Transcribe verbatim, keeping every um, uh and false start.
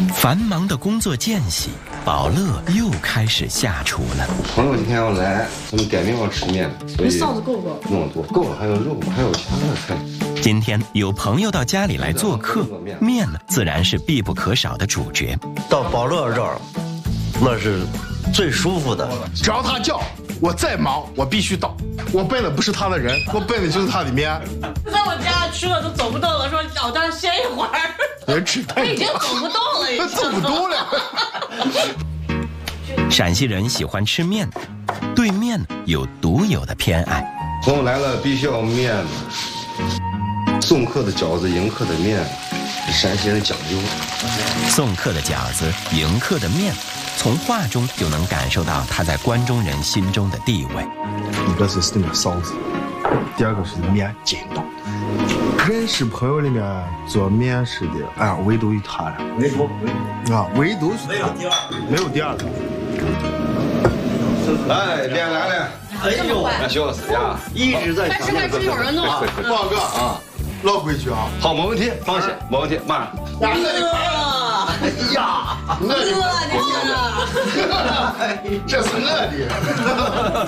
繁忙的工作间隙，宝乐又开始下厨了。 朋友今天要来，咱们改面要吃面，所以臊子够不够？ 弄得多，够了，还有肉，还有其他的菜。 今天有朋友到家里来做客，面呢自然是必不可少的主角。 到宝乐这儿，那是最舒服的。 只要他叫，我再忙我必须到。我奔的不是他的人，我奔的就是他的面。 在我家吃了都走不动了，说老张歇一会儿。 人吃太多， 已经走不动了，已经走不动了。 陕西人喜欢吃面，对面有独有的偏爱。 朋友来了必须要面嘛，送客的饺子，迎客的面，陕西人讲究。 送客的饺子，迎客的面，从话中就能感受到他在关中人心中的地位。 一个是那个臊子，第二个是面筋道。认识朋友里面做面食的，哎，唯独于他了。 唯独啊，唯独是没有第二， 没有第二个。 哎，面来了！ 哎呦， 那笑死呀！ 一直在快吃快吃，有人弄。 旺哥啊，老规矩啊。 好，没问题，放心，没问题，马上。 哎呀， 饿，你看啊， 这是我的。